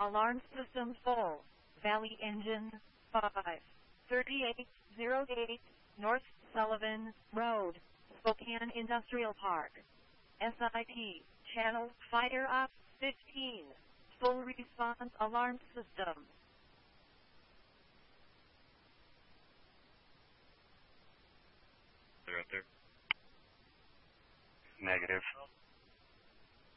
Alarm system full. Valley engine 53808 North Sullivan Road, Spokane Industrial Park. SIP, channel Fighter Up 15. Full response alarm system. They're up there. Negative.